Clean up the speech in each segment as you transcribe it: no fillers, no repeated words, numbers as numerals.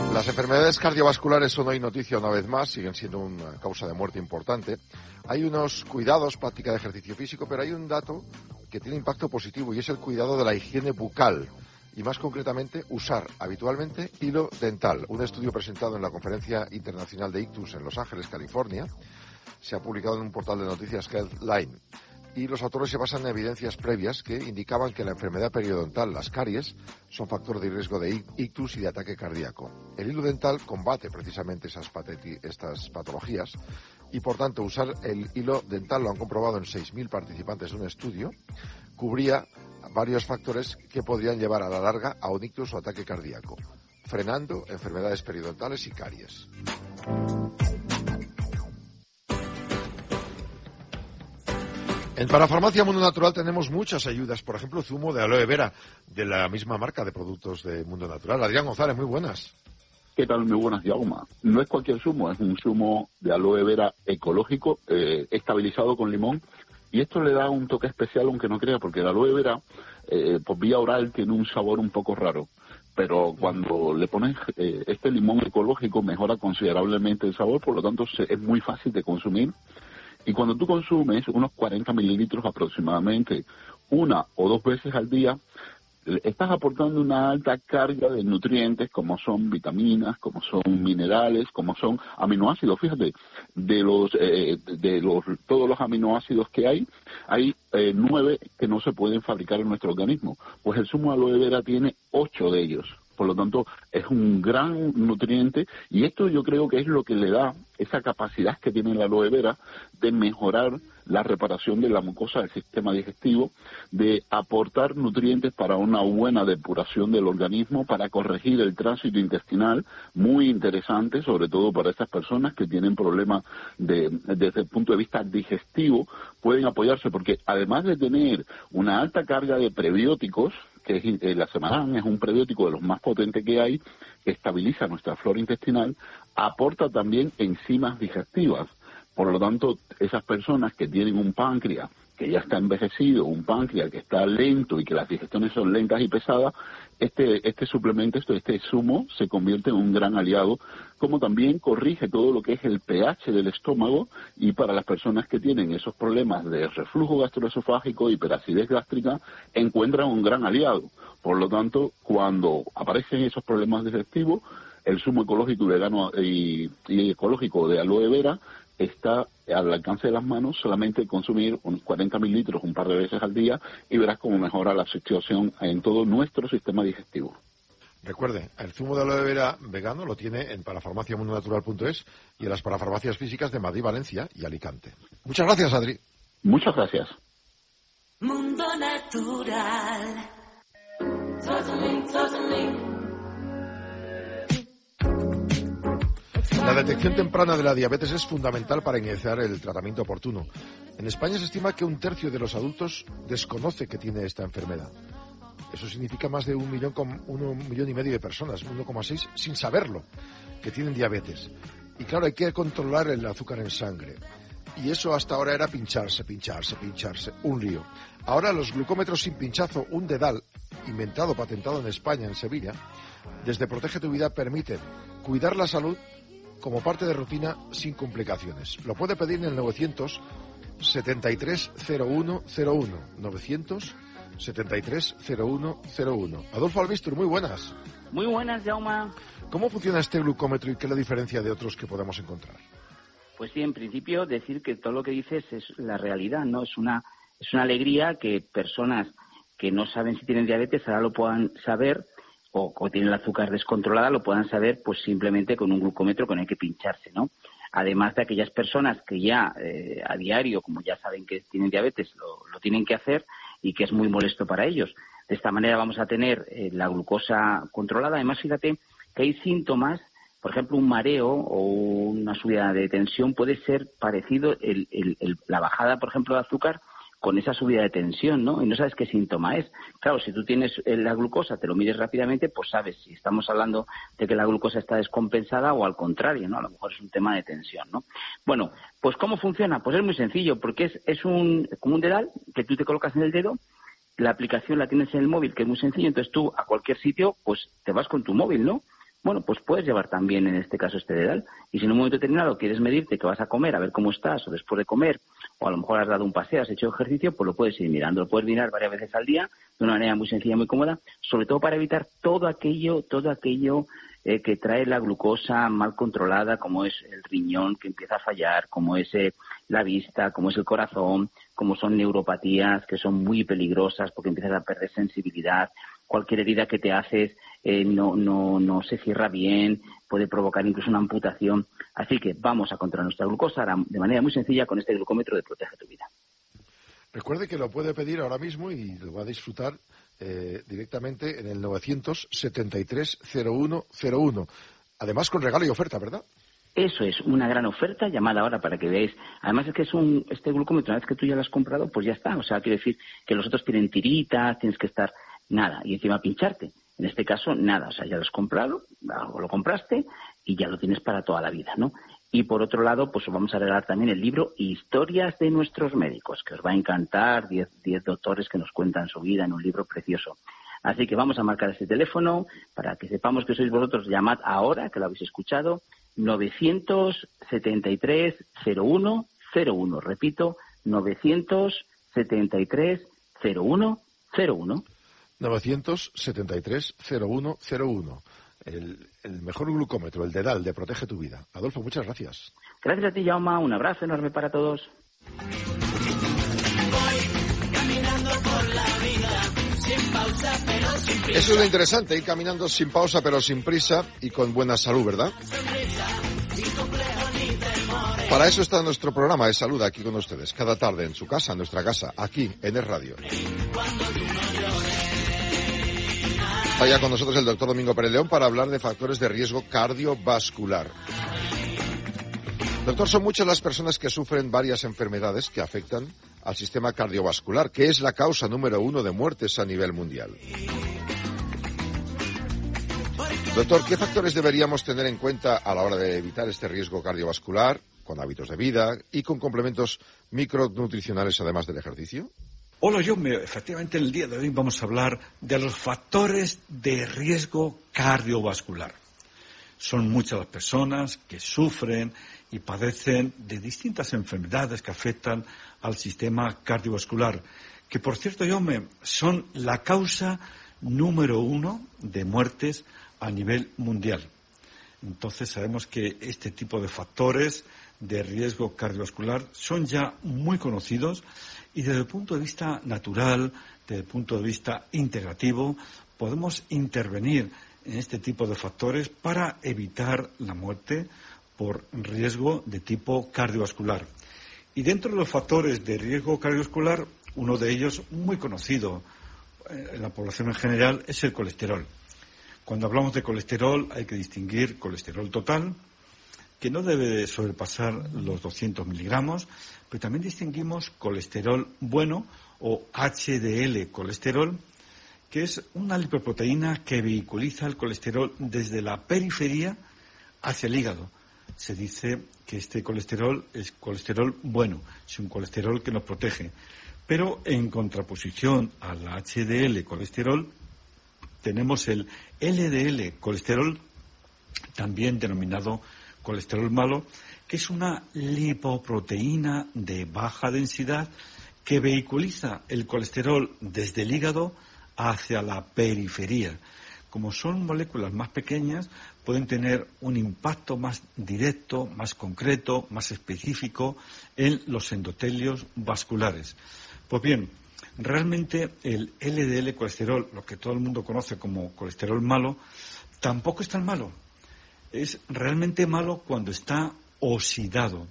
Las enfermedades cardiovasculares son hoy noticia una vez más, siguen siendo una causa de muerte importante. Hay unos cuidados, práctica de ejercicio físico, pero hay un dato que tiene impacto positivo y es el cuidado de la higiene bucal. Y más concretamente, usar habitualmente hilo dental. Un estudio presentado en la Conferencia Internacional de Ictus en Los Ángeles, California, se ha publicado en un portal de noticias Healthline. Y los autores se basan en evidencias previas que indicaban que la enfermedad periodontal, las caries, son factor de riesgo de ictus y de ataque cardíaco. El hilo dental combate precisamente estas patologías y, por tanto, usar el hilo dental, lo han comprobado en 6.000 participantes de un estudio, cubría varios factores que podrían llevar a la larga a un ictus o ataque cardíaco, frenando enfermedades periodontales y caries. En Parafarmacia Mundo Natural tenemos muchas ayudas, por ejemplo, zumo de aloe vera, de la misma marca de productos de Mundo Natural. Adrián González, muy buenas. ¿Qué tal? Muy buenas, Jaume. No es cualquier zumo, es un zumo de aloe vera ecológico, estabilizado con limón, y esto le da un toque especial, aunque no crea, porque el aloe vera, por vía oral, tiene un sabor un poco raro. Pero cuando le pones este limón ecológico, mejora considerablemente el sabor, por lo tanto es muy fácil de consumir. Y cuando tú consumes unos 40 mililitros aproximadamente, una o dos veces al día, estás aportando una alta carga de nutrientes como son vitaminas, como son minerales, como son aminoácidos. Fíjate, todos los aminoácidos que hay 9 que no se pueden fabricar en nuestro organismo. Pues el zumo de aloe vera tiene 8 de ellos. Por lo tanto, es un gran nutriente y esto yo creo que es lo que le da esa capacidad que tiene la aloe vera de mejorar la reparación de la mucosa del sistema digestivo, de aportar nutrientes para una buena depuración del organismo, para corregir el tránsito intestinal, muy interesante, sobre todo para esas personas que tienen problemas desde el punto de vista digestivo, pueden apoyarse porque además de tener una alta carga de prebióticos, que es la Semarán, es un prebiótico de los más potentes que hay, que estabiliza nuestra flora intestinal, aporta también enzimas digestivas. Por lo tanto, esas personas que tienen un páncreas que ya está envejecido, un páncreas que está lento y que las digestiones son lentas y pesadas, este suplemento, este zumo, se convierte en un gran aliado, como también corrige todo lo que es el pH del estómago y para las personas que tienen esos problemas de reflujo gastroesofágico, hiperacidez gástrica, encuentran un gran aliado. Por lo tanto, cuando aparecen esos problemas digestivos, el zumo ecológico vegano y ecológico de aloe vera está al alcance de las manos, solamente consumir unos 40 mililitros un par de veces al día y verás cómo mejora la situación en todo nuestro sistema digestivo. Recuerde, el zumo de aloe vera vegano lo tiene en parafarmaciamundonatural.es y en las parafarmacias físicas de Madrid, Valencia y Alicante. Muchas gracias, Adri. Muchas gracias. Mundo Natural. Totally. La detección temprana de la diabetes es fundamental para iniciar el tratamiento oportuno. En España se estima que 1/3 de los adultos desconoce que tiene esta enfermedad. Eso significa más de 1,5 millones de personas, 1,6, sin saberlo, que tienen diabetes. Y claro, hay que controlar el azúcar en sangre. Y eso hasta ahora era pincharse, un lío. Ahora los glucómetros sin pinchazo, un dedal, inventado, patentado en España, en Sevilla, desde Protege tu Vida permiten cuidar la salud como parte de rutina sin complicaciones. Lo puede pedir en el 973-0101. 973-0101. Adolfo Albistur, muy buenas. Muy buenas, Jaume. ¿Cómo funciona este glucómetro y qué es la diferencia de otros que podamos encontrar? Pues sí, en principio decir que todo lo que dices es la realidad, ¿no? Es una alegría que personas que no saben si tienen diabetes ahora lo puedan saber, o tienen el azúcar descontrolada, lo puedan saber pues simplemente con un glucómetro con el que pincharse, ¿no? Además de aquellas personas que ya a diario, como ya saben que tienen diabetes, lo tienen que hacer y que es muy molesto para ellos. De esta manera vamos a tener la glucosa controlada. Además, fíjate que hay síntomas, por ejemplo, un mareo o una subida de tensión puede ser parecido la bajada, por ejemplo, de azúcar con esa subida de tensión, ¿no? Y no sabes qué síntoma es. Claro, si tú tienes la glucosa, te lo mides rápidamente, pues sabes si estamos hablando de que la glucosa está descompensada o al contrario, ¿no? A lo mejor es un tema de tensión, ¿no? Bueno, pues ¿cómo funciona? Pues es muy sencillo, porque es como un dedal que tú te colocas en el dedo, la aplicación la tienes en el móvil, que es muy sencillo, entonces tú a cualquier sitio, pues te vas con tu móvil, ¿no? bueno, pues puedes llevar también en este caso este dedal. Y si en un momento determinado quieres medirte que vas a comer, a ver cómo estás, o después de comer, o a lo mejor has dado un paseo, has hecho ejercicio, pues lo puedes ir mirando. Lo puedes mirar varias veces al día, de una manera muy sencilla, muy cómoda, sobre todo para evitar todo aquello que trae la glucosa mal controlada, como es el riñón que empieza a fallar, como es la vista, como es el corazón, como son neuropatías que son muy peligrosas porque empiezas a perder sensibilidad. Cualquier herida que te haces no se cierra bien, puede provocar incluso una amputación. Así que vamos a controlar nuestra glucosa de manera muy sencilla con este glucómetro de Protege tu Vida. Recuerde que lo puede pedir ahora mismo y lo va a disfrutar directamente en el 973-0101. Además con regalo y oferta, ¿verdad? Eso es, una gran oferta, llamada ahora para que veáis. Además es que este glucómetro, una vez que tú ya lo has comprado, pues ya está. O sea, quiere decir que los otros tienen tiritas, tienes que estar nada, y encima pincharte. En este caso, nada, o sea, ya lo has comprado, o lo compraste, y ya lo tienes para toda la vida, ¿no? Y por otro lado, pues os vamos a regalar también el libro Historias de nuestros médicos, que os va a encantar, 10 doctores que nos cuentan su vida en un libro precioso. Así que vamos a marcar ese teléfono para que sepamos que sois vosotros. Llamad ahora, que lo habéis escuchado, 973-0101. Repito, 973-0101. 973-0101. El mejor glucómetro, el dedal de Protege tu Vida. Adolfo, muchas gracias. Gracias a ti, Jaume. Un abrazo enorme para todos. Eso es lo interesante, ir caminando sin pausa pero sin prisa y con buena salud, ¿verdad? Para eso está nuestro programa de salud aquí con ustedes, cada tarde en su casa, en nuestra casa, aquí en Es Radio. Está ya con nosotros el doctor Domingo Pérez León para hablar de factores de riesgo cardiovascular. Doctor, son muchas las personas que sufren varias enfermedades que afectan al sistema cardiovascular, que es la causa número 1 de muertes a nivel mundial. Doctor, ¿qué factores deberíamos tener en cuenta a la hora de evitar este riesgo cardiovascular, con hábitos de vida y con complementos micronutricionales además del ejercicio? Hola, efectivamente el día de hoy vamos a hablar de los factores de riesgo cardiovascular. Son muchas las personas que sufren y padecen de distintas enfermedades que afectan al sistema cardiovascular, que por cierto, son la causa número 1 de muertes a nivel mundial. Entonces sabemos que este tipo de factores de riesgo cardiovascular son ya muy conocidos y desde el punto de vista natural, desde el punto de vista integrativo, podemos intervenir en este tipo de factores para evitar la muerte por riesgo de tipo cardiovascular. Y dentro de los factores de riesgo cardiovascular, uno de ellos muy conocido en la población en general es el colesterol. Cuando hablamos de colesterol hay que distinguir colesterol total, que no debe de sobrepasar los 200 miligramos, pero también distinguimos colesterol bueno o HDL colesterol, que es una lipoproteína que vehiculiza el colesterol desde la periferia hacia el hígado. Se dice que este colesterol es colesterol bueno, es un colesterol que nos protege. Pero en contraposición al HDL colesterol, tenemos el LDL colesterol, también denominado colesterol malo, que es una lipoproteína de baja densidad que vehiculiza el colesterol desde el hígado hacia la periferia. Como son moléculas más pequeñas, pueden tener un impacto más directo, más concreto, más específico en los endotelios vasculares. Pues bien, realmente el LDL colesterol, lo que todo el mundo conoce como colesterol malo, tampoco es tan malo. Es realmente malo cuando está oxidado.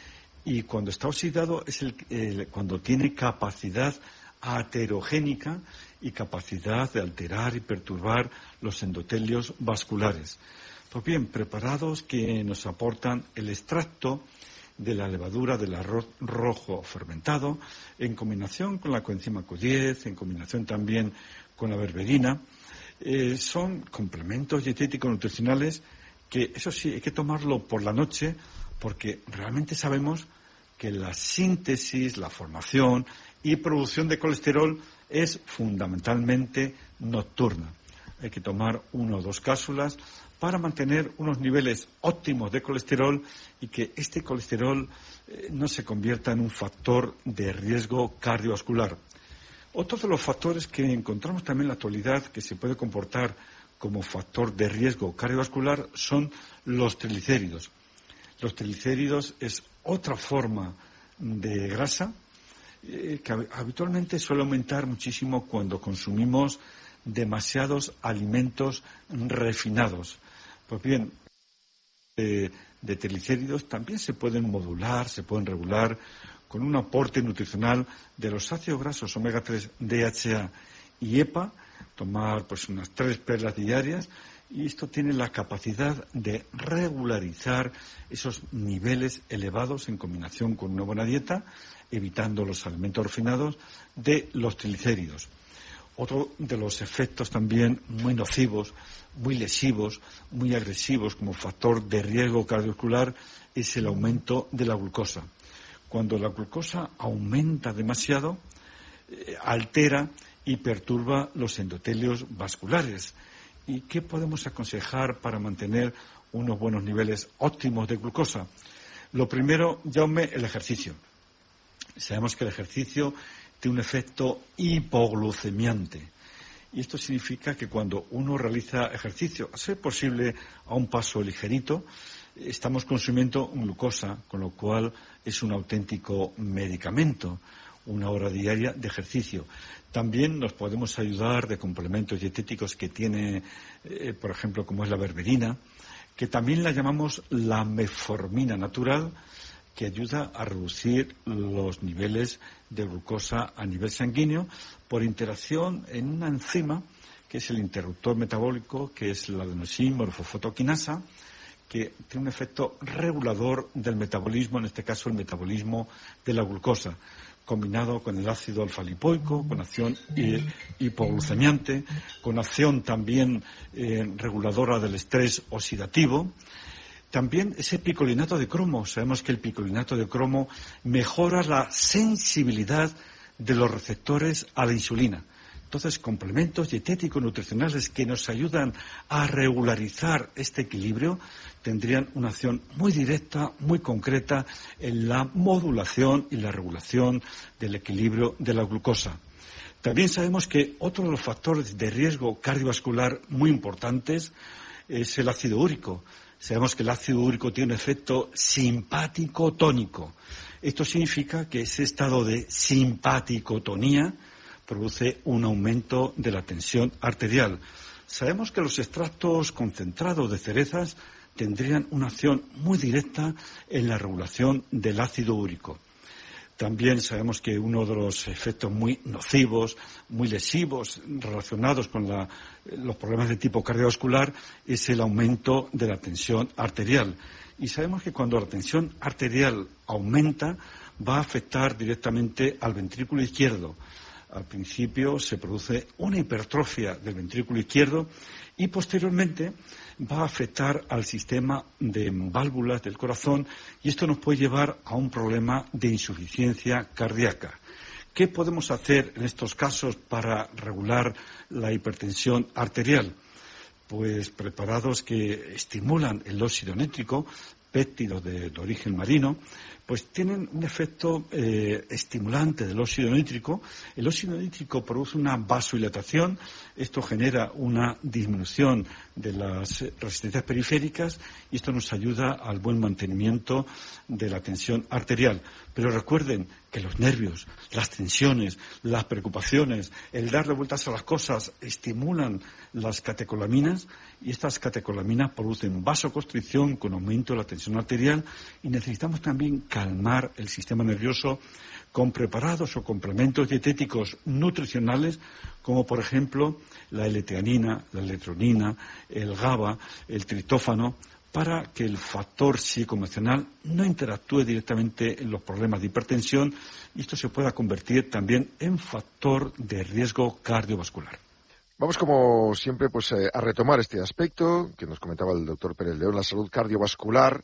Y cuando está oxidado es cuando tiene capacidad aterogénica y capacidad de alterar y perturbar los endotelios vasculares. Pues bien, preparados que nos aportan el extracto de la levadura del arroz rojo fermentado, en combinación con la coenzima Q10, en combinación también con la berberina, son complementos dietéticos nutricionales que, eso sí, hay que tomarlo por la noche, porque realmente sabemos que la síntesis, la formación y producción de colesterol es fundamentalmente nocturna. hay que tomar 1 o 2 cápsulas para mantener unos niveles óptimos de colesterol y que este colesterol no se convierta en un factor de riesgo cardiovascular. Otro de los factores que encontramos también en la actualidad que se puede comportar como factor de riesgo cardiovascular son los triglicéridos. Los triglicéridos es otra forma de grasa que habitualmente suele aumentar muchísimo cuando consumimos demasiados alimentos refinados. Pues bien, de triglicéridos también se pueden modular, se pueden regular con un aporte nutricional de los ácidos grasos omega 3, DHA y EPA, tomar pues unas 3 perlas diarias, y esto tiene la capacidad de regularizar esos niveles elevados en combinación con una buena dieta, evitando los alimentos refinados de los triglicéridos. Otro de los efectos también muy nocivos, muy lesivos, muy agresivos como factor de riesgo cardiovascular es el aumento de la glucosa. Cuando la glucosa aumenta demasiado, altera y perturba los endotelios vasculares. ¿Y qué podemos aconsejar para mantener unos buenos niveles óptimos de glucosa? Lo primero, Jaume, el ejercicio. Sabemos que el ejercicio tiene un efecto hipoglucemiante. Y esto significa que cuando uno realiza ejercicio, a ser posible a un paso ligerito, estamos consumiendo glucosa, con lo cual es un auténtico medicamento, 1 hora diaria de ejercicio. También nos podemos ayudar de complementos dietéticos que tiene, por ejemplo, como es la berberina, que también la llamamos la metformina natural, que ayuda a reducir los niveles de glucosa a nivel sanguíneo por interacción en una enzima que es el interruptor metabólico, que es la adenosín-morfofotoquinasa, que tiene un efecto regulador del metabolismo, en este caso el metabolismo de la glucosa, combinado con el ácido alfa-lipoico, con acción hipoglucemiante, con acción también reguladora del estrés oxidativo. También ese picolinato de cromo. Sabemos que el picolinato de cromo mejora la sensibilidad de los receptores a la insulina. Entonces, complementos dietéticos nutricionales que nos ayudan a regularizar este equilibrio tendrían una acción muy directa, muy concreta en la modulación y la regulación del equilibrio de la glucosa. También sabemos que otro de los factores de riesgo cardiovascular muy importantes es el ácido úrico. Sabemos que el ácido úrico tiene un efecto simpático tónico. Esto significa que ese estado de simpaticotonía produce un aumento de la tensión arterial. Sabemos que los extractos concentrados de cerezas tendrían una acción muy directa en la regulación del ácido úrico. También sabemos que uno de los efectos muy nocivos, muy lesivos, relacionados con los problemas de tipo cardiovascular, es el aumento de la tensión arterial. Y sabemos que cuando la tensión arterial aumenta, va a afectar directamente al ventrículo izquierdo. Al principio se produce una hipertrofia del ventrículo izquierdo y posteriormente va a afectar al sistema de válvulas del corazón y esto nos puede llevar a un problema de insuficiencia cardíaca. ¿Qué podemos hacer en estos casos para regular la hipertensión arterial? Pues preparados que estimulan el óxido nítrico, péptidos de origen marino, pues tienen un efecto estimulante del óxido nítrico. El óxido nítrico produce una vasodilatación, esto genera una disminución de las resistencias periféricas y esto nos ayuda al buen mantenimiento de la tensión arterial. Pero recuerden que los nervios, las tensiones, las preocupaciones, el darle vueltas a las cosas estimulan las catecolaminas y estas catecolaminas producen vasoconstricción con aumento de la tensión arterial y necesitamos también calmar el sistema nervioso con preparados o complementos dietéticos nutricionales como por ejemplo la L-teanina, la L-tronina, el GABA, el triptófano, para que el factor psicoemocional no interactúe directamente en los problemas de hipertensión y esto se pueda convertir también en factor de riesgo cardiovascular. Vamos, como siempre, pues a retomar este aspecto que nos comentaba el doctor Pérez León, la salud cardiovascular,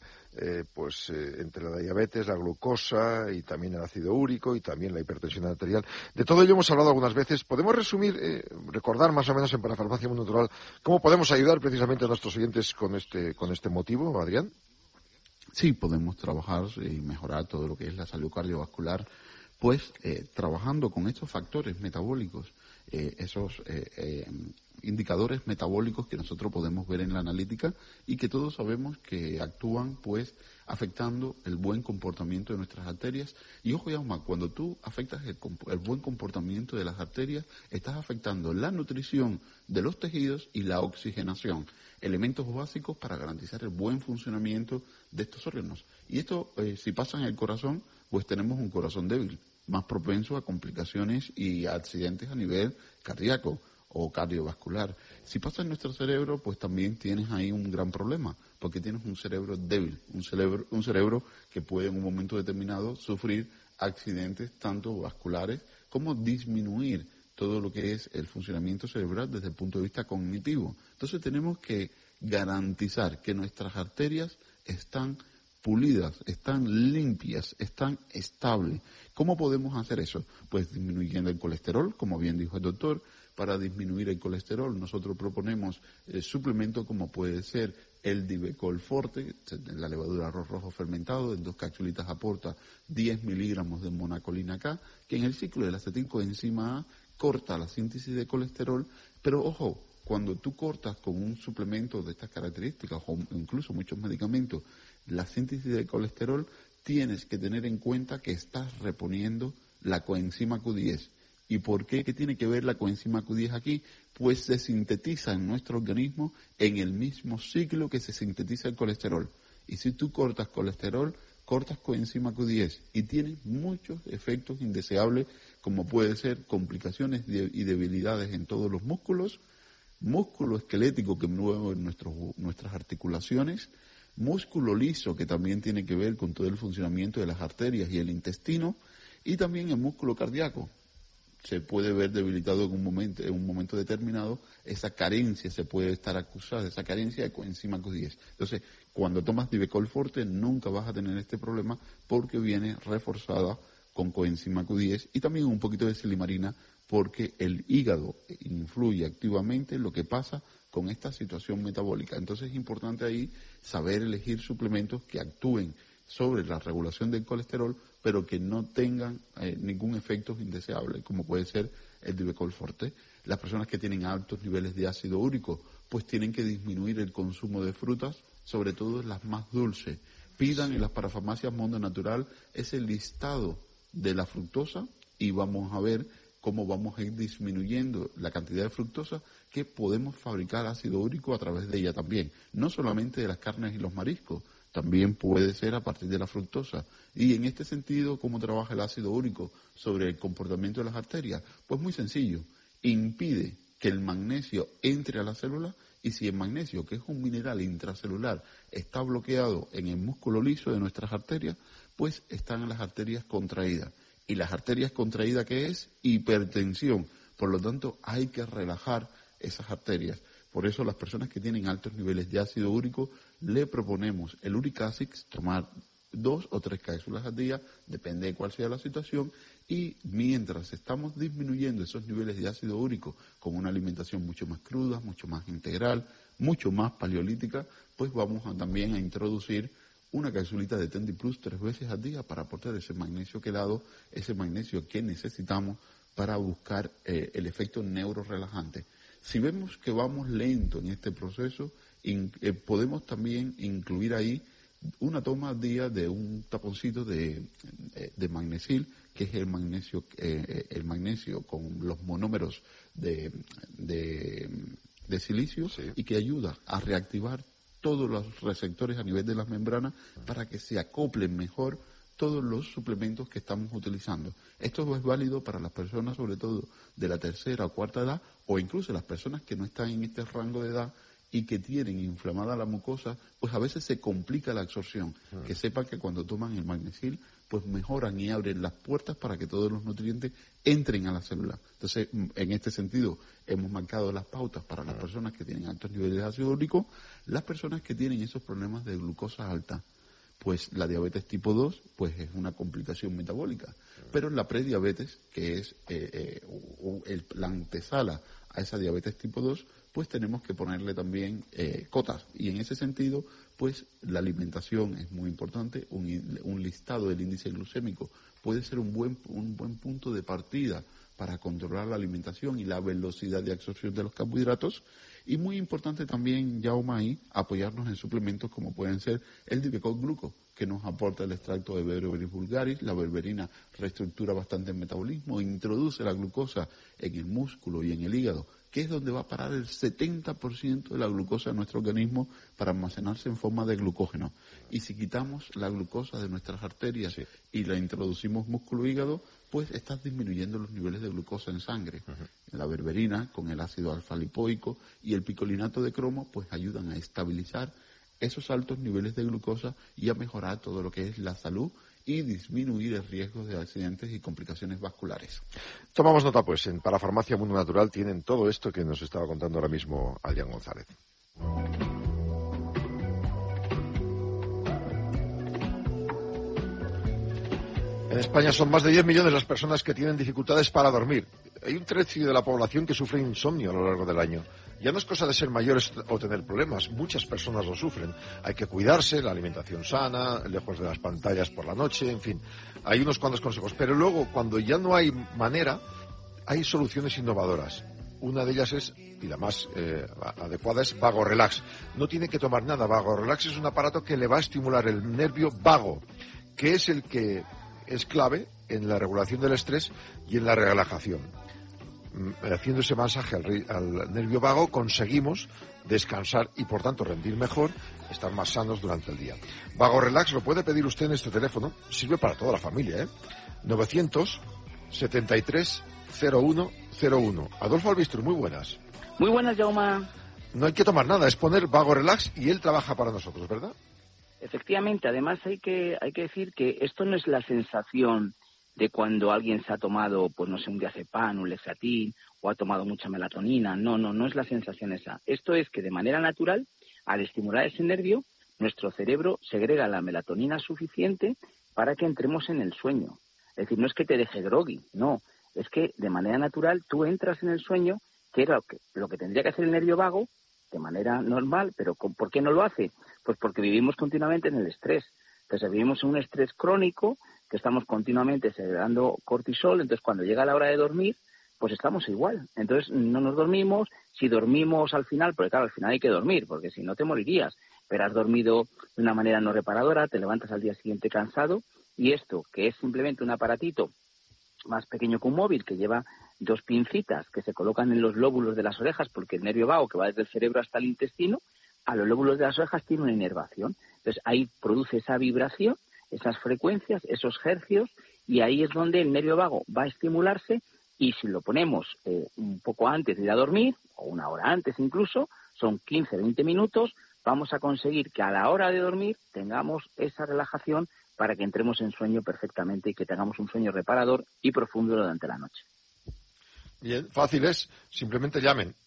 entre la diabetes, la glucosa y también el ácido úrico y también la hipertensión arterial. De todo ello hemos hablado algunas veces. ¿Podemos resumir, recordar más o menos en Parafarmacia Mundo Natural cómo podemos ayudar precisamente a nuestros oyentes con este motivo, Adrián? Sí, podemos trabajar y mejorar todo lo que es la salud cardiovascular, pues trabajando con estos factores metabólicos, esos indicadores metabólicos que nosotros podemos ver en la analítica y que todos sabemos que actúan pues afectando el buen comportamiento de nuestras arterias. Y ojo, Yauma, cuando tú afectas el buen comportamiento de las arterias, estás afectando la nutrición de los tejidos y la oxigenación, elementos básicos para garantizar el buen funcionamiento de estos órganos. Y esto, si pasa en el corazón, pues tenemos un corazón débil, más propenso a complicaciones y a accidentes a nivel cardíaco o cardiovascular. Si pasa en nuestro cerebro, pues también tienes ahí un gran problema, porque tienes un cerebro débil, un cerebro que puede en un momento determinado sufrir accidentes tanto vasculares como disminuir todo lo que es el funcionamiento cerebral desde el punto de vista cognitivo. Entonces tenemos que garantizar que nuestras arterias están pulidas, están limpias, están estables. ¿Cómo podemos hacer eso? Pues disminuyendo el colesterol, como bien dijo el doctor. Para disminuir el colesterol nosotros proponemos suplementos como puede ser el Divecol Forte, la levadura de arroz rojo fermentado, en 2 capsulitas aporta 10 miligramos de monacolina K, que en el ciclo de la acetilcoenzima A corta la síntesis de colesterol, pero ojo, cuando tú cortas con un suplemento de estas características o incluso muchos medicamentos la síntesis de colesterol, tienes que tener en cuenta que estás reponiendo la coenzima Q10. ¿Y por qué? ¿Qué tiene que ver la coenzima Q10 aquí? Pues se sintetiza en nuestro organismo en el mismo ciclo que se sintetiza el colesterol. Y si tú cortas colesterol, cortas coenzima Q10 y tienes muchos efectos indeseables, como puede ser complicaciones y debilidades en todos los músculos, músculo esquelético que mueve nuestras articulaciones, músculo liso que también tiene que ver con todo el funcionamiento de las arterias y el intestino, y también el músculo cardíaco. Se puede ver debilitado en un momento determinado, esa carencia se puede estar acusada, esa carencia de coenzima Q10. Entonces, cuando tomas Divecol Forte nunca vas a tener este problema porque viene reforzada con coenzima Q10 y también un poquito de silimarina porque el hígado influye activamente en lo que pasa con esta situación metabólica. Entonces es importante ahí saber elegir suplementos que actúen sobre la regulación del colesterol, pero que no tengan ningún efecto indeseable, como puede ser el Divecol Forte. Las personas que tienen altos niveles de ácido úrico, pues tienen que disminuir el consumo de frutas, sobre todo las más dulces. Pidan en las parafarmacias Mundo Natural ese listado de la fructosa y vamos a ver cómo vamos a ir disminuyendo la cantidad de fructosa que podemos fabricar ácido úrico a través de ella también. No solamente de las carnes y los mariscos, también puede ser a partir de la fructosa. Y en este sentido, ¿cómo trabaja el ácido úrico sobre el comportamiento de las arterias? Pues muy sencillo, impide que el magnesio entre a la célula y si el magnesio, que es un mineral intracelular, está bloqueado en el músculo liso de nuestras arterias, pues están las arterias contraídas. Y las arterias contraídas, ¿qué es? Hipertensión. Por lo tanto, hay que relajar esas arterias. Por eso las personas que tienen altos niveles de ácido úrico, le proponemos el Uric Acid, tomar 2 o 3 cápsulas al día, depende de cuál sea la situación, y mientras estamos disminuyendo esos niveles de ácido úrico con una alimentación mucho más cruda, mucho más integral, mucho más paleolítica, pues vamos también a introducir una capsulita de Tendi Plus 3 veces al día para aportar ese magnesio quelado, ese magnesio que necesitamos para buscar el efecto neurorelajante. Si vemos que vamos lento en este proceso, podemos también incluir ahí una toma al día de un taponcito de magnesil, que es el magnesio con los monómeros de silicio, sí, y que ayuda a reactivar todos los receptores a nivel de las membranas para que se acoplen mejor todos los suplementos que estamos utilizando. Esto es válido para las personas, sobre todo de la tercera o cuarta edad, o incluso las personas que no están en este rango de edad y que tienen inflamada la mucosa, pues a veces se complica la absorción. Que sepan que cuando toman el magnesil, pues mejoran y abren las puertas para que todos los nutrientes entren a la célula. Entonces, en este sentido, hemos marcado las pautas para las personas que tienen altos niveles de ácido úrico, las personas que tienen esos problemas de glucosa alta. Pues la diabetes tipo 2 pues es una complicación metabólica, pero la prediabetes, que es la antesala a esa diabetes tipo 2, pues tenemos que ponerle también cotas, y en ese sentido pues la alimentación es muy importante. Un listado del índice glucémico puede ser un buen punto de partida para controlar la alimentación y la velocidad de absorción de los carbohidratos. Y muy importante también, Jaume, ahí, apoyarnos en suplementos como pueden ser el Divecol Gluco, que nos aporta el extracto de Berberis vulgaris. La berberina reestructura bastante el metabolismo, introduce la glucosa en el músculo y en el hígado, que es donde va a parar el 70% de la glucosa de nuestro organismo para almacenarse en forma de glucógeno. Y si quitamos la glucosa de nuestras arterias y la introducimos músculo-hígado, pues estás disminuyendo los niveles de glucosa en sangre. La berberina, con el ácido alfa-lipoico y el picolinato de cromo, pues ayudan a estabilizar esos altos niveles de glucosa y a mejorar todo lo que es la salud y disminuir el riesgo de accidentes y complicaciones vasculares. Tomamos nota, pues, en Parafarmacia Mundo Natural tienen todo esto que nos estaba contando ahora mismo Adrián González. En España son más de 10 millones las personas que tienen dificultades para dormir. Hay un tercio de la población que sufre insomnio a lo largo del año. Ya no es cosa de ser mayores o tener problemas, muchas personas lo sufren. Hay que cuidarse, la alimentación sana, lejos de las pantallas por la noche, en fin. Hay unos cuantos consejos. Pero luego, cuando ya no hay manera, hay soluciones innovadoras. Una de ellas es, y la más adecuada, es Vago Relax. No tiene que tomar nada. Vago Relax es un aparato que le va a estimular el nervio vago, que es el que es clave en la regulación del estrés y en la relajación. Haciendo ese masaje al nervio vago conseguimos descansar y por tanto rendir mejor, estar más sanos durante el día. Vago Relax lo puede pedir usted en este teléfono, sirve para toda la familia, 973 0101. Adolfo Albistur, muy buenas. Muy buenas, Jaume. No hay que tomar nada, es poner Vago Relax y él trabaja para nosotros, ¿verdad? Efectivamente, además hay que decir que esto no es la sensación de cuando alguien se ha tomado, pues no sé, un diazepam, un Lexatin, o ha tomado mucha melatonina. No es la sensación esa. Esto es que de manera natural, al estimular ese nervio, nuestro cerebro segrega la melatonina suficiente para que entremos en el sueño. Es decir, no es que te deje groggy, no. Es que de manera natural tú entras en el sueño, que era lo que tendría que hacer el nervio vago, de manera normal, pero ¿por qué no lo hace? Pues porque vivimos continuamente en el estrés. Entonces vivimos en un estrés crónico, que estamos continuamente segregando cortisol, entonces cuando llega la hora de dormir, pues estamos igual. Entonces no nos dormimos, si dormimos al final, porque claro, al final hay que dormir, porque si no te morirías, pero has dormido de una manera no reparadora, te levantas al día siguiente cansado, y esto, que es simplemente un aparatito más pequeño que un móvil, que lleva 2 pincitas que se colocan en los lóbulos de las orejas, porque el nervio vago, que va desde el cerebro hasta el intestino, a los lóbulos de las orejas tiene una inervación. Entonces ahí produce esa vibración, esas frecuencias, esos hercios, y ahí es donde el nervio vago va a estimularse, y si lo ponemos un poco antes de ir a dormir, o una hora antes incluso, son 15-20 minutos, vamos a conseguir que a la hora de dormir tengamos esa relajación para que entremos en sueño perfectamente y que tengamos un sueño reparador y profundo durante la noche. Bien, fácil es, simplemente llamen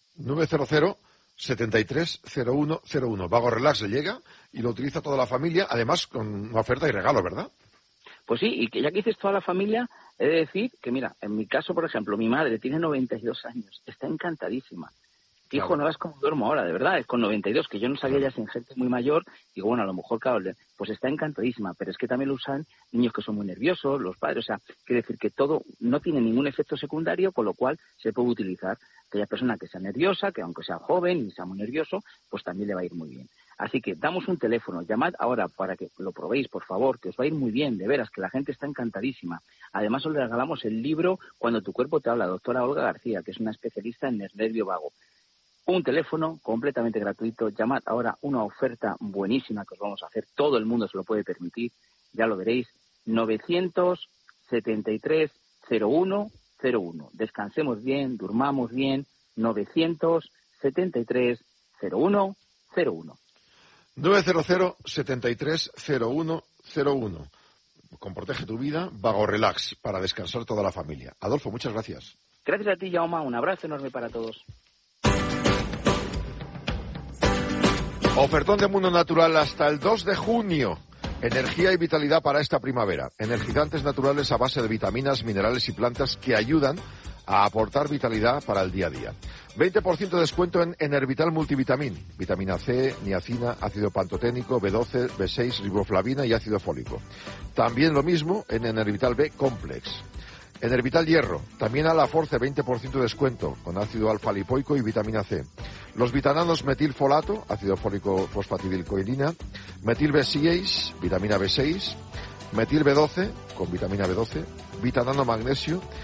900-730101. Vago Relax le llega y lo utiliza toda la familia, además con una oferta y regalo, ¿verdad? Pues sí, y que ya que dices toda la familia, he de decir que, mira, en mi caso, por ejemplo, mi madre tiene 92 años, está encantadísima. Hijo, claro. No ves cómo duermo ahora, de verdad, es con 92, que yo no sabía ya sin gente muy mayor, digo, bueno, a lo mejor, claro, pues está encantadísima, pero es que también lo usan niños que son muy nerviosos, los padres, o sea, quiere decir que todo no tiene ningún efecto secundario, con lo cual se puede utilizar aquella persona que sea nerviosa, que aunque sea joven y sea muy nervioso, pues también le va a ir muy bien. Así que damos un teléfono, llamad ahora para que lo probéis, por favor, que os va a ir muy bien, de veras, que la gente está encantadísima. Además, os le regalamos el libro Cuando tu cuerpo te habla, doctora Olga García, que es una especialista en el nervio vago. Un teléfono completamente gratuito, llamad ahora, una oferta buenísima que os vamos a hacer, todo el mundo se lo puede permitir, ya lo veréis, 973-0101. Descansemos bien, durmamos bien, 973-0101. 0101. 900 73 0101. Con Protege tu Vida, Vago Relax, para descansar toda la familia. Adolfo, muchas gracias. Gracias a ti, Jaume. Un abrazo enorme para todos. Ofertón de Mundo Natural hasta el 2 de junio. Energía y vitalidad para esta primavera. Energizantes naturales a base de vitaminas, minerales y plantas que ayudan a aportar vitalidad para el día a día. 20% de descuento en Enervital Multivitamin. Vitamina C, niacina, ácido pantoténico, B12, B6, riboflavina y ácido fólico. También lo mismo en Enervital B Complex. Enervital Hierro, también a la Force 20% de descuento, con ácido alfa-lipoico y vitamina C. Los vitananos metilfolato, ácido fólico fosfatidilcoilina, metil B6, vitamina B6, metil B12, con vitamina B12, vitanano magnesio